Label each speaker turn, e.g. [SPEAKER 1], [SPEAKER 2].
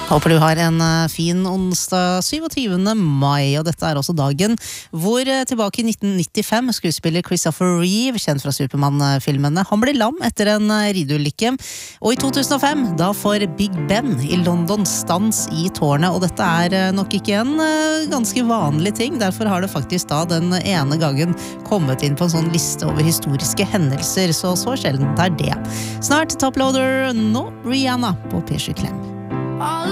[SPEAKER 1] Håper du har en fin onsdag 27. mai, og dette også dagen hvor tilbake i 1995 skuespiller Christopher Reeve, kjent fra Superman-filmene, han ble lam etter en rideulykke, og i 2005 da får Big Ben i London stans i tårnet, og dette nok ikke en ganske vanlig ting, derfor har det faktisk da den ene gangen kommet inn på en sånn liste over historiske hendelser, så sjelden det. Snart Toploader, nå Rihanna på P7 Klem.